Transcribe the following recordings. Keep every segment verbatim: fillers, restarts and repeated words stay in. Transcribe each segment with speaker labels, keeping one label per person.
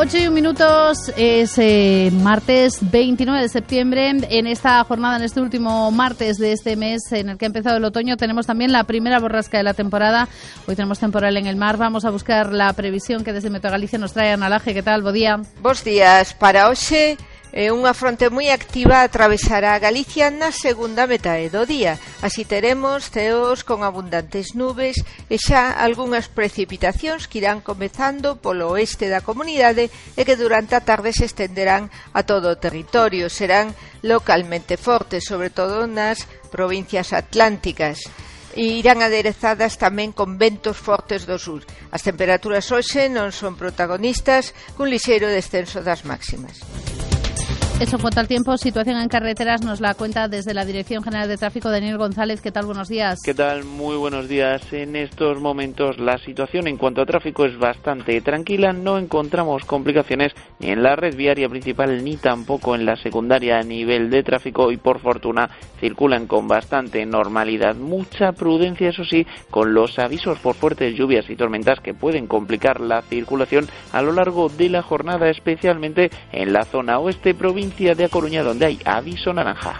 Speaker 1: ocho y un minutos, es eh, martes veintinueve de septiembre. En esta jornada, en este último martes de este mes en el que ha empezado el otoño, tenemos también la primera borrasca de la temporada. Hoy tenemos temporal en el mar. Vamos a buscar la previsión que desde Meteo Galicia nos trae Ana Laje. ¿Qué tal? Bo día.
Speaker 2: Bos días. Para hoxe, eh, unha fronte moi activa atravesará Galicia na segunda metade do día. Así teremos ceos con abundantes nubes e xa algunhas precipitacións que irán comezando polo oeste da comunidade e que durante a tarde se estenderán a todo o territorio. Serán localmente fortes, sobre todo nas provincias atlánticas. E irán aderezadas tamén con ventos fortes do sur. As temperaturas hoxe non son protagonistas, cun lixeiro descenso das máximas.
Speaker 1: Eso en cuanto al tiempo. Situación en carreteras nos la cuenta desde la Dirección General de Tráfico Daniel González. ¿Qué tal? Buenos días.
Speaker 3: ¿Qué tal? Muy buenos días. En estos momentos la situación en cuanto a tráfico es bastante tranquila. No encontramos complicaciones ni en la red viaria principal ni tampoco en la secundaria a nivel de tráfico y por fortuna circulan con bastante normalidad. Mucha prudencia, eso sí, con los avisos por fuertes lluvias y tormentas que pueden complicar la circulación a lo largo de la jornada, especialmente en la zona oeste provincia de A Coruña, donde hay aviso naranja.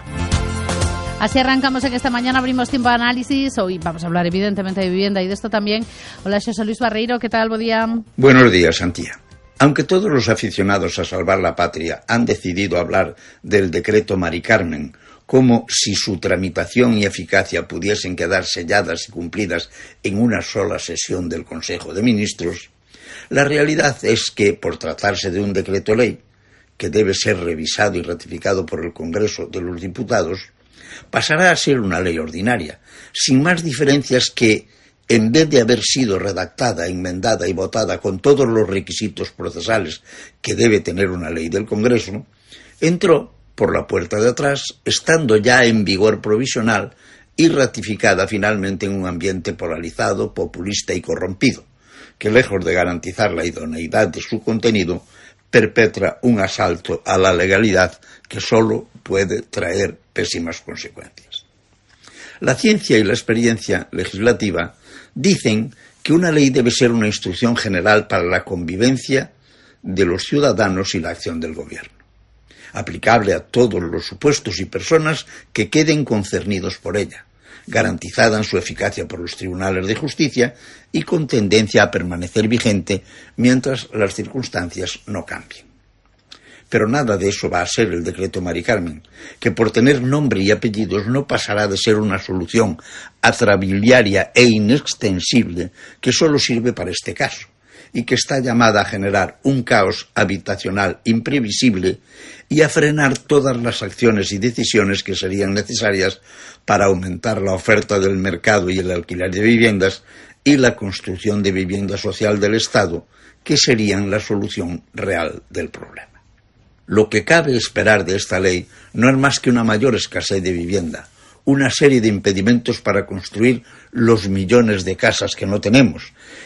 Speaker 1: Así arrancamos en esta mañana, abrimos tiempo de análisis. Hoy vamos a hablar evidentemente de vivienda y de esto también. Hola, José Luis Barreiro, ¿qué tal? Buen día.
Speaker 4: Buenos días, Antía. Aunque todos los aficionados a salvar la patria han decidido hablar del decreto Mari Carmen como si su tramitación y eficacia pudiesen quedar selladas y cumplidas en una sola sesión del Consejo de Ministros, la realidad es que, por tratarse de un decreto ley, que debe ser revisado y ratificado por el Congreso de los Diputados, pasará a ser una ley ordinaria, sin más diferencias que, en vez de haber sido redactada, enmendada y votada con todos los requisitos procesales que debe tener una ley del Congreso, entró por la puerta de atrás, estando ya en vigor provisional y ratificada finalmente en un ambiente polarizado, populista y corrompido, que lejos de garantizar la idoneidad de su contenido, perpetra un asalto a la legalidad que solo puede traer pésimas consecuencias. La ciencia y la experiencia legislativa dicen que una ley debe ser una instrucción general para la convivencia de los ciudadanos y la acción del gobierno, aplicable a todos los supuestos y personas que queden concernidos por ella, garantizada en su eficacia por los tribunales de justicia y con tendencia a permanecer vigente mientras las circunstancias no cambien. Pero nada de eso va a ser el decreto Mari Carmen, que por tener nombre y apellidos no pasará de ser una solución atrabiliaria e inextensible que solo sirve para este caso y que está llamada a generar un caos habitacional imprevisible y a frenar todas las acciones y decisiones que serían necesarias para aumentar la oferta del mercado y el alquiler de viviendas y la construcción de vivienda social del Estado, que serían la solución real del problema. Lo que cabe esperar de esta ley no es más que una mayor escasez de vivienda, una serie de impedimentos para construir los millones de casas que no tenemos